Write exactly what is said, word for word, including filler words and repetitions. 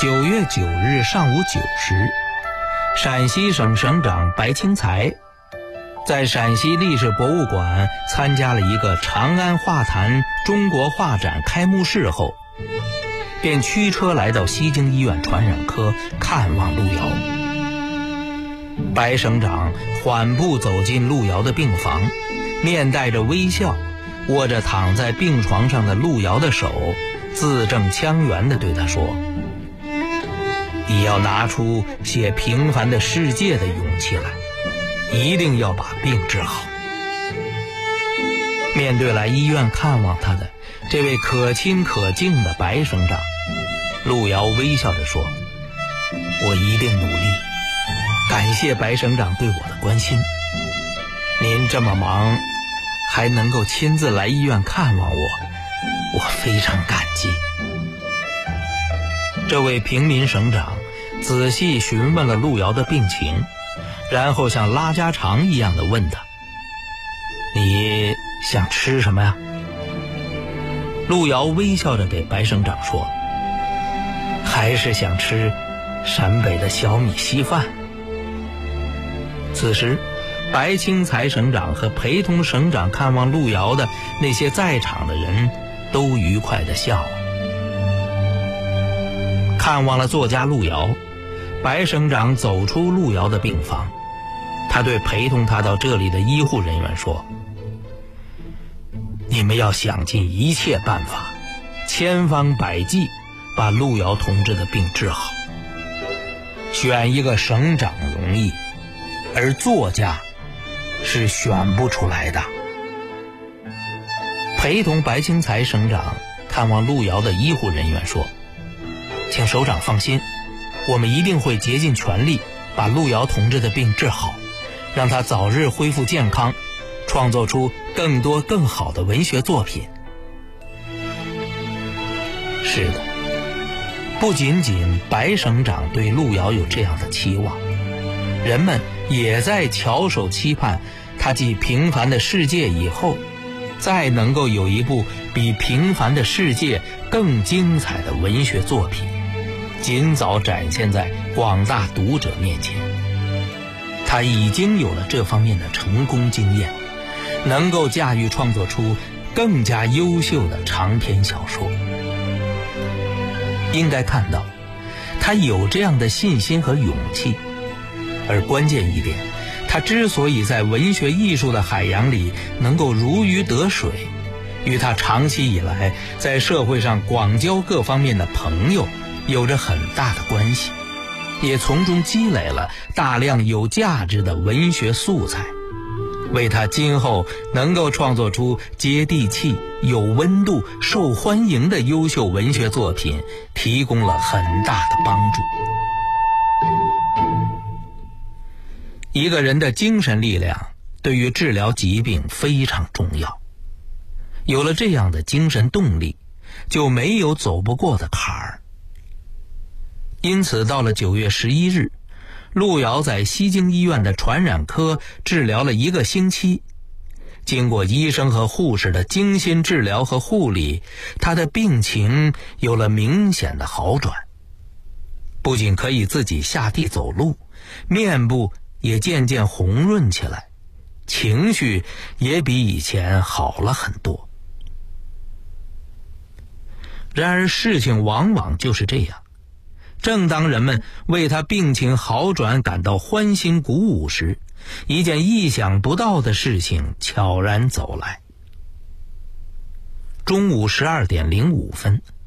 九月九日上午九时，陕西省省长白钦才在陕西历史博物馆参加了一个长安画坛中国画展开幕式后，便驱车来到西京医院传染科看望陆遥。白省长缓步走进陆遥的病房，面带着微笑，握着躺在病床上的陆遥的手，字正腔圆地对他说：你要拿出写平凡的世界的勇气来，一定要把病治好。面对来医院看望他的这位可亲可敬的白省长，陆遥微笑着说：我一定努力，感谢白省长对我的关心。您这么忙，还能够亲自来医院看望我，我非常感激。这位平民省长仔细询问了陆遥的病情，然后像拉家常一样的问他：你想吃什么呀？陆遥微笑着给白省长说：还是想吃陕北的小米稀饭。此时白钦才省长和陪同省长看望陆遥的那些在场的人都愉快地笑。看望了作家陆遥，白省长走出陆遥的病房，他对陪同他到这里的医护人员说：你们要想尽一切办法，千方百计把陆遥同志的病治好。选一个省长容易，而作家是选不出来的。陪同白钦才省长看望陆遥的医护人员说：请首长放心，我们一定会竭尽全力把陆遥同志的病治好，让他早日恢复健康，创作出更多更好的文学作品。是的，不仅仅白省长对陆遥有这样的期望，人们也在翘首期盼他继《平凡的世界》以后，再能够有一部比《平凡的世界》更精彩的文学作品，尽早展现在广大读者面前。他已经有了这方面的成功经验，能够驾驭创作出更加优秀的长篇小说。应该看到，他有这样的信心和勇气，而关键一点，他之所以在文学艺术的海洋里能够如鱼得水，与他长期以来在社会上广交各方面的朋友有着很大的关系，也从中积累了大量有价值的文学素材，为他今后能够创作出接地气、有温度、受欢迎的优秀文学作品提供了很大的帮助。一个人的精神力量对于治疗疾病非常重要，有了这样的精神动力，就没有走不过的坎儿。因此到了九月十一日，陆遥在西京医院的传染科治疗了一个星期，经过医生和护士的精心治疗和护理，他的病情有了明显的好转，不仅可以自己下地走路，面部也渐渐红润起来，情绪也比以前好了很多。然而事情往往就是这样，正当人们为他病情好转感到欢欣鼓舞时，一件意想不到的事情悄然走来。中午十二点零五分，